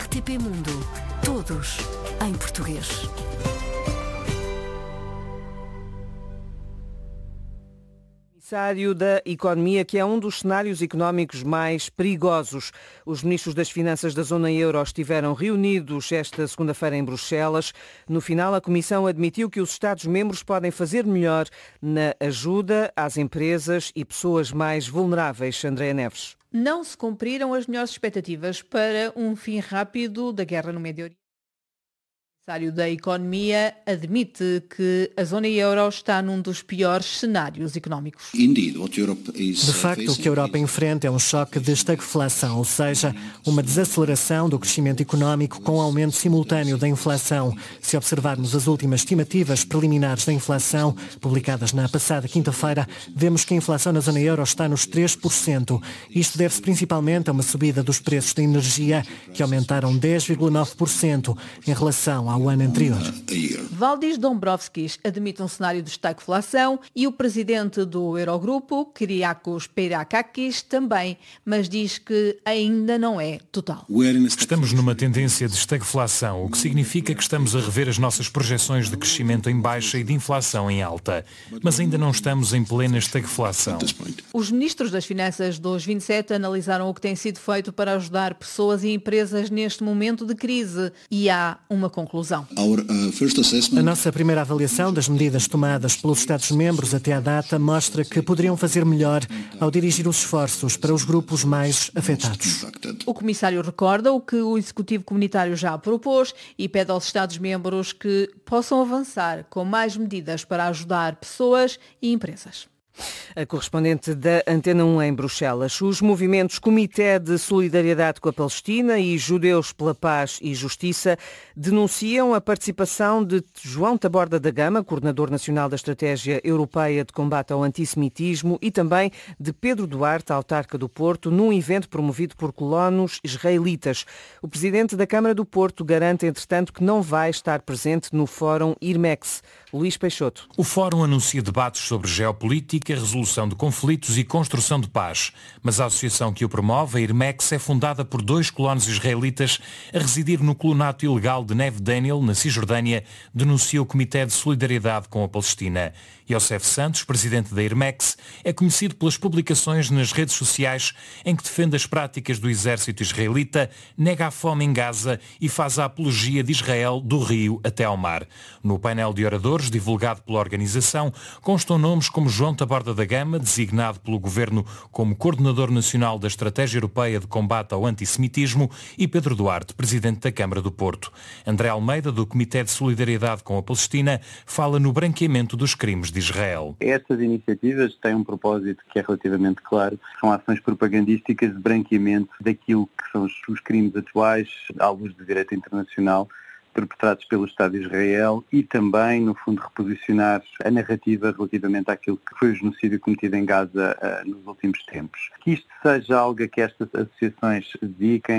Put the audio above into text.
RTP Mundo. Todos em português. Ministério da Economia, que é um dos cenários económicos mais perigosos. Os ministros das Finanças da zona euro estiveram reunidos esta segunda-feira em Bruxelas. No final, a Comissão admitiu que os Estados-membros podem fazer melhor na ajuda às empresas e pessoas mais vulneráveis. Andréa Neves. Não se cumpriram as melhores expectativas para um fim rápido da guerra no Médio Oriente. O Ministério da Economia admite que a zona euro está num dos piores cenários económicos. De facto, o que a Europa enfrenta é um choque de estagflação, ou seja, uma desaceleração do crescimento económico com aumento simultâneo da inflação. Se observarmos as últimas estimativas preliminares da inflação, publicadas na passada quinta-feira, vemos que a inflação na zona euro está nos 3%. Isto deve-se principalmente a uma subida dos preços da energia, que aumentaram 10,9% em relação ao ano anterior. Valdis Dombrovskis admite um cenário de estagflação e o presidente do Eurogrupo, Kyriakos Peirakakis, também, mas diz que ainda não é total. Estamos numa tendência de estagflação, o que significa que estamos a rever as nossas projeções de crescimento em baixa e de inflação em alta, mas ainda não estamos em plena estagflação. Os ministros das Finanças dos 27 analisaram o que tem sido feito para ajudar pessoas e empresas neste momento de crise e há uma conclusão. A nossa primeira avaliação das medidas tomadas pelos Estados-membros até à data mostra que poderiam fazer melhor ao dirigir os esforços para os grupos mais afetados. O comissário recorda o que o Executivo Comunitário já propôs e pede aos Estados-membros que possam avançar com mais medidas para ajudar pessoas e empresas. A correspondente da Antena 1 em Bruxelas. Os movimentos Comitê de Solidariedade com a Palestina e Judeus pela Paz e Justiça denunciam a participação de João Taborda da Gama, coordenador nacional da Estratégia Europeia de Combate ao Antissemitismo, e também de Pedro Duarte, autarca do Porto, num evento promovido por colonos israelitas. O presidente da Câmara do Porto garante, entretanto, que não vai estar presente no Fórum IRMEX. Luís Peixoto. O Fórum anuncia debates sobre geopolítica, resolução de conflitos e construção de paz. Mas a associação que o promove, a IRMEX, é fundada por 2 colonos israelitas a residir no colonato ilegal de Neve Daniel, na Cisjordânia, denuncia o Comitê de Solidariedade com a Palestina. Youssef Santos, presidente da IRMEX, é conhecido pelas publicações nas redes sociais em que defende as práticas do exército israelita, nega a fome em Gaza e faz a apologia de Israel do rio até ao mar. No painel de oradores, divulgado pela organização, constam nomes como João Taborda da Gama, designado pelo Governo como Coordenador Nacional da Estratégia Europeia de Combate ao Antissemitismo, e Pedro Duarte, presidente da Câmara do Porto. André Almeida, do Comitê de Solidariedade com a Palestina, fala no branqueamento dos crimes de Israel. Estas iniciativas têm um propósito que é relativamente claro. São ações propagandísticas de branqueamento daquilo que são os crimes atuais, à luz do direito internacional, perpetrados pelo Estado de Israel, e também, no fundo, reposicionar a narrativa relativamente àquilo que foi o genocídio cometido em Gaza nos últimos tempos. Que isto seja algo a que estas associações se dediquem,